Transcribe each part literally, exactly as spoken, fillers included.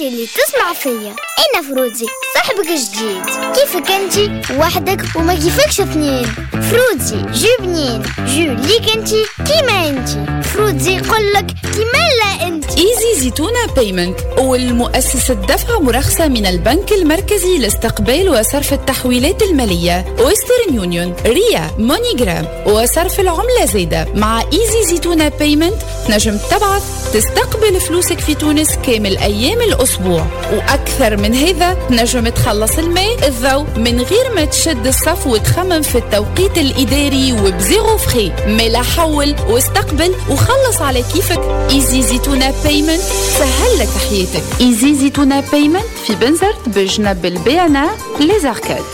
انتي اللي تسمع فيا، انا فروزي صاحبك الجديد. كيفك انتي وحدك وما كيفكش اثنين؟ فروزي جو بنين، جو ليك انتي كيما انتي. فروزي يقولك كيما لا انتي. ايزي زيتونة بايمنت، والمؤسسة دفع مرخصة من البنك المركزي لاستقبال وصرف التحويلات المالية ويسترن يونيون، ريا، مونيجرام وصرف العملة زايدة. مع ايزي زيتونة بايمنت نجم تبعث تستقبل فلوسك في تونس كامل أيام الأسبوع، وأكثر من هذا نجم تخلص الماء الضوء من غير ما تشد الصف وتخمم في التوقيت الإداري وبزيرو فخي. ملا حول واستقبل وخلص على كيفك. ايزي زيتونة بايمنت سهل لك حياتك. ايزي زيتونة بايمنت في بنزرت بجنب البيانا ليزاركاد.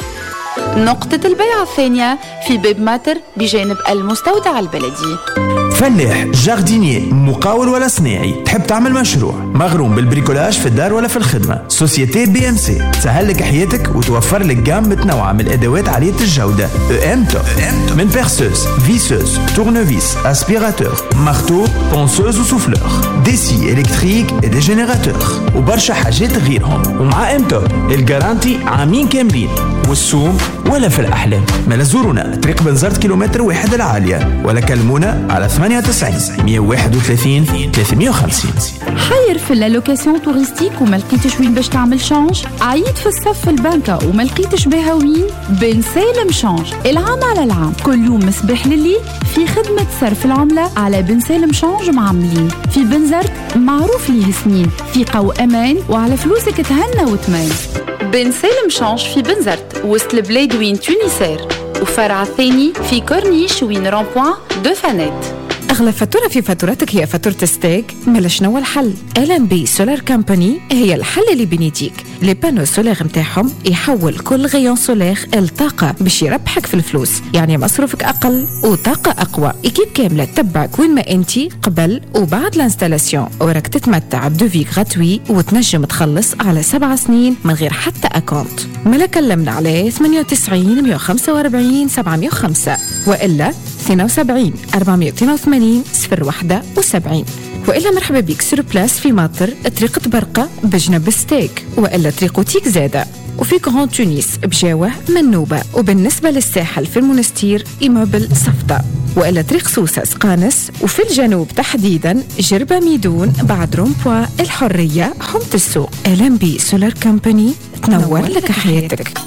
نقطة البيع الثانية في باب ماتر بجانب المستودع البلدي. فلاح، جاردينيي، مقاول ولا صناعي، تحب تعمل مشروع مغروم بالبريكولاج في الدار ولا في الخدمة؟ سوسيتي بي ام سي تسهل لك حياتك وتوفر لك جام متنوعة من الأدوات عالية الجودة. ام توب من بيرسوس، فيسوس، تورنفيس، اسبيراتور، مارتو، بونسوز وسوفلور، ديسي إلكتريك ودي جينيراتور وبرشا حاجات غيرهم. ومع ام توب الجارانتي عامين كاملين، والسوم ولا في الأحلام. ما زورونا طريق بنزرت كيلومتر واحد العالية، ولا كلمونا على ثمانية وتسعين مية وواحد وثلاثين ثلاثمية وخمسين. حير في اللوكاسيون توريستيك وما لقيتش وين باش تعمل شانج؟ عيد في الصف في البنكة وما لقيتش بها وين؟ بن سالم شانج العام على العام، كل يوم مصباح لليل في خدمة صرف العملة على بن سالم شانج معاملين في بنزرت، معروف ليه سنين، ثقة وأمان، وعلى فلوسك تهنى وتمان. بن سالم شانج في بنزرت وسط البلاد وين تونسير، وفرع ثاني في كورنيش وين رامبوان دو فانيت. أغلى فاتورة في فاتورتك هي فاتورة ستيك؟ ملا شنو الحل؟ إل إم بي سولار كامباني هي الحل اللي بنيديك. لي بانو سولار متاعهم يحول كل غيون سولار الطاقة باش يربحك في الفلوس، يعني مصروفك أقل وطاقة أقوى. إكيب كاملة تتبعك وين ما أنتي قبل وبعد الانستالاسيون، وراك تتمتع بدوفي غراتوي وتنجم تخلص على سبع سنين من غير حتى أكونت. ملا كلمنا على ثمانية وتسعين مية وخمسة وأربعين سبعمية وخمسة وإلا اثنين وسبعين أربعمية واثنين وثمانين صفر واحد وسبعين، وإلا مرحبا بيك سور بلاس في ماطر طريق برقة بجنب ستيك، وإلا طريق تيك زادة، وفي كرون تونس بجاوة منوبة، وبالنسبة للساحل في المنستير إيموبل صفدة، وإلا طريق سوسة سقانس، وفي الجنوب تحديدا جربة ميدون بعد رومبوا الحرية حمت السوق. إل إم بي سولار كامباني تنور لك حياتك.